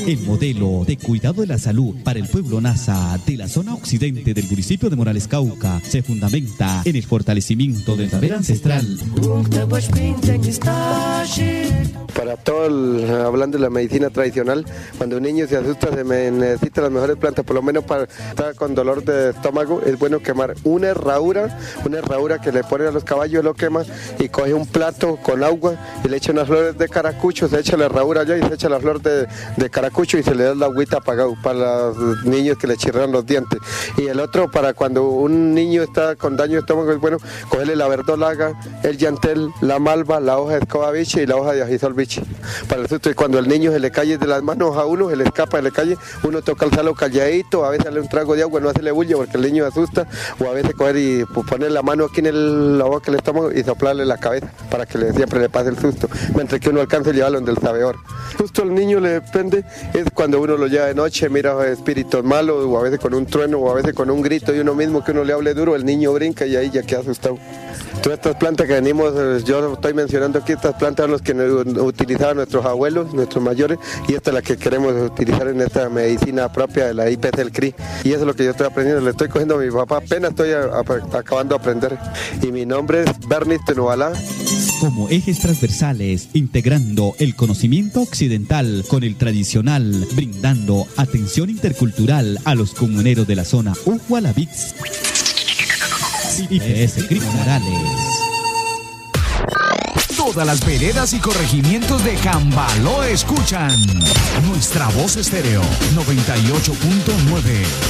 El modelo de cuidado de la salud para el pueblo Nasa de la zona occidente del municipio de Morales Cauca se fundamenta en el fortalecimiento del saber ancestral. Para todo, hablando de la medicina tradicional, cuando un niño se asusta se necesita las mejores plantas, por lo menos para estar con dolor de estómago, es bueno quemar una herradura que le ponen a los caballos, lo quema y coge un plato con agua y le echa unas flores de caracucho, se echa la herradura allá y se echa la flor de caracucho y se le da la agüita apagada para los niños que le chirran los dientes. Y el otro, para cuando un niño está con daño de estómago, es bueno cogerle la verdolaga, el llantel, la malva, la hoja de escoba biche y la hoja de ajizol biche. Para el susto, y cuando el niño se le cae de las manos a uno, se le escapa, se le cae, uno toca el salo calladito, a veces darle un trago de agua, no hacerle bulla porque el niño asusta, o a veces coger y poner la mano aquí en la boca del estómago y soplarle la cabeza para que siempre le pase el susto, mientras que uno alcance a llevarlo donde el sabeador. Justo al niño le depende, es cuando uno lo lleva de noche, mira espíritus malos, o a veces con un trueno, o a veces con un grito y uno mismo que uno le hable duro, el niño brinca y ahí ya queda asustado. Todas estas plantas que venimos, yo estoy mencionando aquí, estas plantas son las que utilizaban nuestros abuelos, nuestros mayores, y esta es la que queremos utilizar en esta medicina propia de la IPC del CRI. Y eso es lo que yo estoy aprendiendo, le estoy cogiendo a mi papá, apenas estoy acabando de aprender. Y mi nombre es Bernis Tenubalá. Como ejes transversales, integrando el conocimiento occidental con el tradicional, brindando atención intercultural a los comuneros de la zona Uhualabix. IPS CRI Morales. Todas las veredas y corregimientos de Cambaló escuchan Nuestra Voz Estéreo 98.9.